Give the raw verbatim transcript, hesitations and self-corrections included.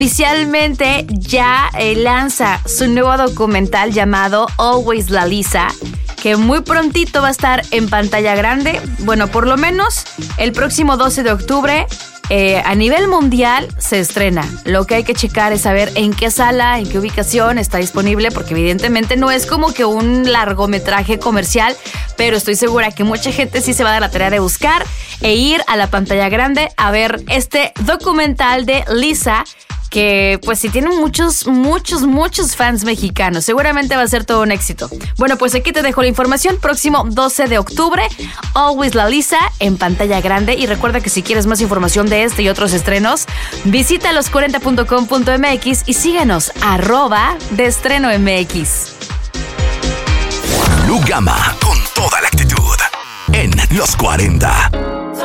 Oficialmente ya eh, lanza su nuevo documental llamado Always La Lisa, que muy prontito va a estar en pantalla grande. Bueno, por lo menos el próximo doce de octubre eh, a nivel mundial se estrena. Lo que hay que checar es saber en qué sala, en qué ubicación está disponible, porque evidentemente no es como que un largometraje comercial, pero estoy segura que mucha gente sí se va a dar la tarea de buscar e ir a la pantalla grande a ver este documental de Lisa, que pues sí tiene muchos, muchos, muchos fans mexicanos. Seguramente va a ser todo un éxito. Bueno, pues aquí te dejo la información. Próximo doce de octubre, Always La Lisa en pantalla grande. Y recuerda que si quieres más información de este y otros estrenos, visita los cuarenta punto com punto m x y síguenos, arroba de estreno M X. Blue Gama, con toda la actitud, en los cuarenta.